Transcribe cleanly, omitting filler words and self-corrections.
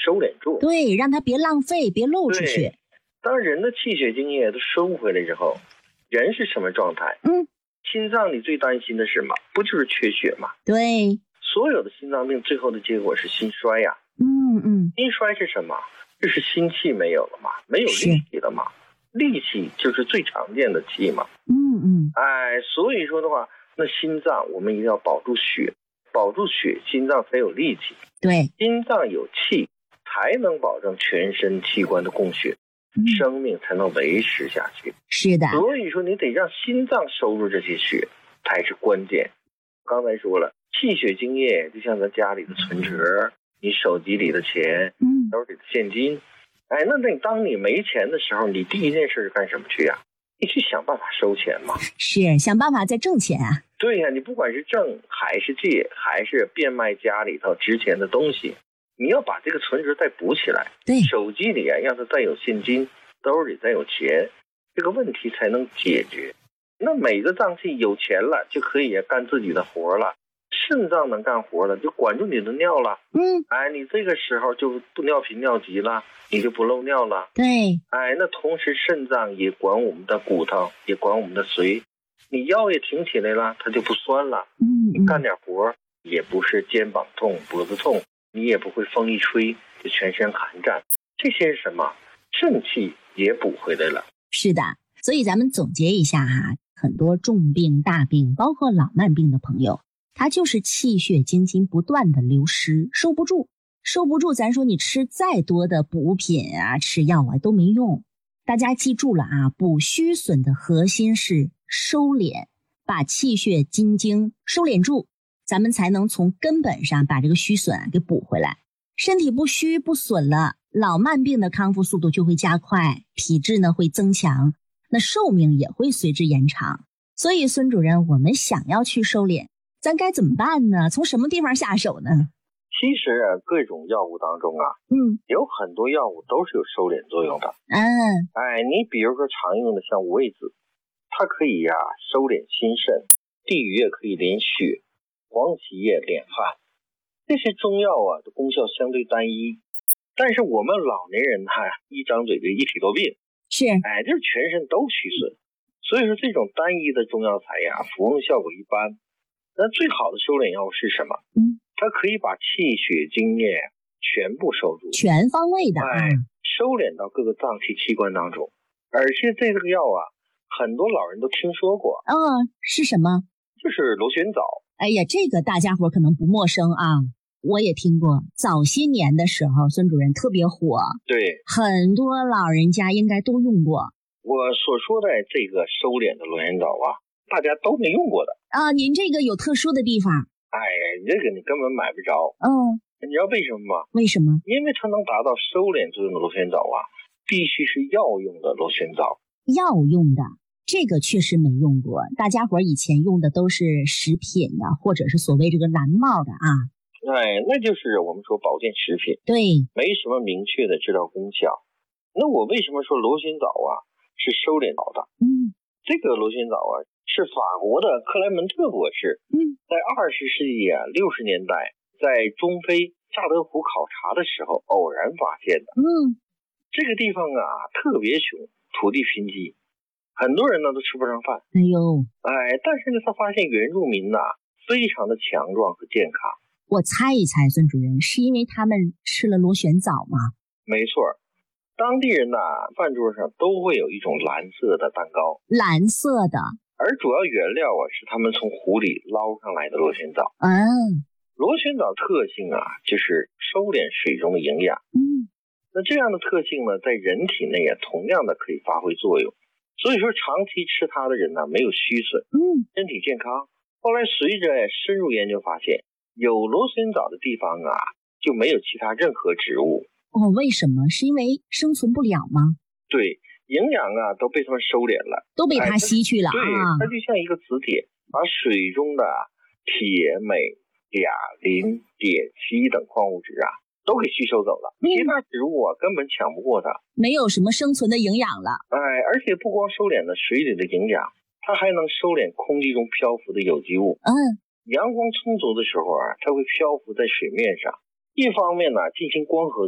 收敛住， 对，让它别浪费，别漏出去。 当人的气血精液都收回来之后，人是什么状态？心脏你最担心的是什么？不就是缺血吗？ 对， 所有的心脏病最后的结果是心衰呀。心衰是什么？就是心气没有了嘛，没有力气了嘛。力气就是最常见的气嘛。所以说的话，那心脏我们一定要保住血，保住血，心脏才有力气。 对， 心脏有气，才能保证全身器官的供血，生命才能维持下去。 是的。 所以说你得让心脏收入这些血才是关键。刚才说了，气血精液就像咱家里的存折，你手机里的钱，兜里的现金。那当你没钱的时候，你第一件事是干什么去呀？你去想办法收钱嘛。 是，想办法再挣钱啊。 对呀，你不管是挣还是借，还是变卖家里头值钱的东西，你要把这个存折再补起来。 对， 手机里让它再有现金，兜里再有钱，这个问题才能解决。那每个脏器有钱了，就可以干自己的活了。肾脏能干活了，就管住你的尿了。你这个时候就不尿频尿急了，你就不漏尿了。 对， 那同时肾脏也管我们的骨头，也管我们的髓。你腰也挺起来了，它就不酸了。你干点活也不是肩膀痛、脖子痛，你也不会风一吹就全身寒战。这些是什么？肾气也补回来了。 是的，所以咱们总结一下哈，很多重病、大病，包括老慢病的朋友，它就是气血精津不断的流失，收不住，咱说你吃再多的补品啊，吃药啊都没用。大家记住了啊，补虚损的核心是收敛，把气血精精收敛住，咱们才能从根本上把这个虚损给补回来。身体不虚不损了，老慢病的康复速度就会加快，体质呢会增强，那寿命也会随之延长。所以孙主任，我们想要去收敛，咱该怎么办呢？从什么地方下手呢？ 其实各种药物当中有很多药物都是有收敛作用的。你比如说常用的像五味子，它可以收敛心肾，地榆叶可以敛血，黄芪叶敛汗。这些中药的功效相对单一，但是我们老年人一张嘴就一体多病， 是就是全身都虚损。所以说这种单一的中药材服用效果一般。那最好的收敛药物是什么？它可以把气血精液全部收住， 全方位的收敛到各个脏器器官当中。而且这个药很多老人都听说过。 是什么？ 就是螺旋藻。 哎呀，这个大家伙可能不陌生啊，我也听过。早些年的时候，孙主任特别火， 对， 很多老人家应该都用过。 我所说的这个收敛的螺旋藻大家都没用过的您这个有特殊的地方。 这个你根本买不着。你知道为什么吗？ 为什么？ 因为它能达到收敛作用的螺旋藻必须是药用的螺旋藻。 药用的，这个确实没用过。大家伙以前用的都是食品的，或者是所谓这个蓝帽的那就是我们说保健食品。 对， 没什么明确的治疗功效。那我为什么说螺旋藻是收敛藻的？这个螺旋藻是法国的克莱门特博士在20世纪60年代在中非乍得湖考察的时候偶然发现的。这个地方特别穷，土地贫瘠，很多人都吃不上饭。但是呢，他发现原住民非常的强壮和健康。 我猜一猜，孙主任，是因为他们吃了螺旋藻吗？ 没错，当地人饭桌上都会有一种蓝色的蛋糕。 蓝色的， 而主要原料是他们从湖里捞上来的螺旋藻。螺旋藻特性就是收敛水中的营养。那这样的特性呢，在人体内同样的可以发挥作用。所以说长期吃它的人没有虚损，身体健康。后来随着深入研究发现，有螺旋藻的地方就没有其他任何植物。 为什么？是因为生存不了吗？ 对，营养都被它们收敛了， 都被它吸去了。 对，它就像一个磁铁，把水中的铁、镁、钾、磷、碘、硒等矿物质都给吸收走了。其他植物根本抢不过它， 没有什么生存的营养了。 而且不光收敛了水里的营养，它还能收敛空气中漂浮的有机物。阳光充足的时候它会漂浮在水面上，一方面进行光合